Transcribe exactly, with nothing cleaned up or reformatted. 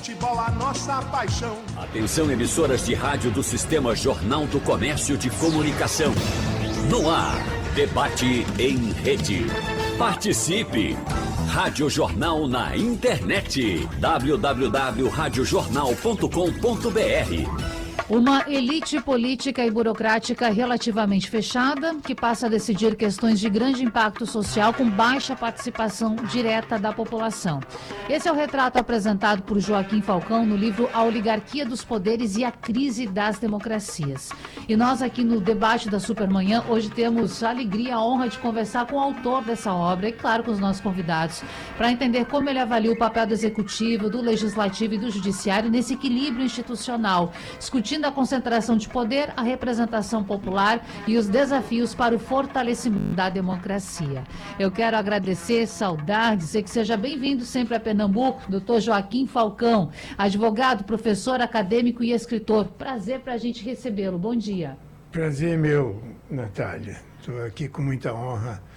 futebol a nossa paixão. Atenção, emissoras de rádio do Sistema Jornal do Comércio de Comunicação. No ar, debate em rede. Participe! Rádio Jornal na internet. w w w ponto rádio jornal ponto com ponto b r. Uma elite política e burocrática relativamente fechada, que passa a decidir questões de grande impacto social com baixa participação direta da população. Esse é o retrato apresentado por Joaquim Falcão no livro A Oligarquia dos Poderes e a Crise das Democracias. E nós aqui no debate da Supermanhã, hoje temos a alegria, a honra de conversar com o autor dessa obra e, claro, com os nossos convidados, para entender como ele avalia o papel do Executivo, do Legislativo e do Judiciário nesse equilíbrio institucional, discutindo a concentração de poder, a representação popular e os desafios para o fortalecimento da democracia. Eu quero agradecer, saudar, dizer que seja bem-vindo sempre a Pernambuco, doutor Joaquim Falcão, advogado, professor, acadêmico e escritor. Prazer para a gente recebê-lo. Bom dia. Prazer meu, Natália. Estou aqui com muita honra